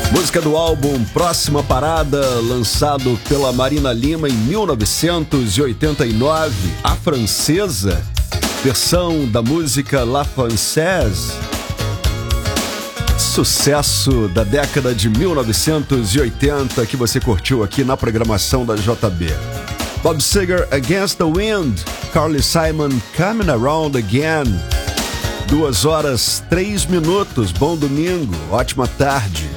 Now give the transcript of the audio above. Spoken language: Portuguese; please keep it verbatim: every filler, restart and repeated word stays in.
Música do álbum Próxima Parada, lançado pela Marina Lima em mil novecentos e oitenta e nove, a francesa, versão da música La Française, sucesso da década de mil novecentos e oitenta que você curtiu aqui na programação da J B. Bob Seger, Against the Wind, Carly Simon, Coming Around Again. Duas horas, três minutos, bom domingo, ótima tarde.